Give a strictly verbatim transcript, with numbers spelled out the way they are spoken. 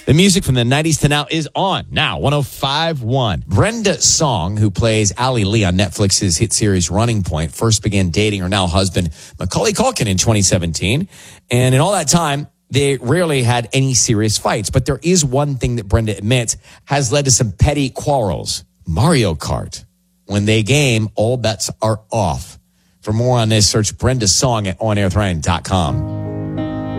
The music from the nineties to now is on. Now, one oh five point one. Brenda Song, who plays Allie Lee on Netflix's hit series Running Point, first began dating her now husband, Macaulay Culkin, in twenty seventeen. And in all that time, they rarely had any serious fights. But there is one thing that Brenda admits has led to some petty quarrels. Mario Kart. When they game, all bets are off. For more on this, search Brenda Song at on air with ryan dot com.